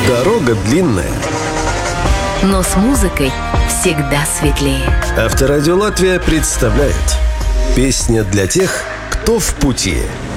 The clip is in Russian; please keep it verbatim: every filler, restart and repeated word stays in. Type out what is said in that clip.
Дорога длинная, но с музыкой всегда светлее. Авторадио Латвия представляет: песня для тех, кто в пути.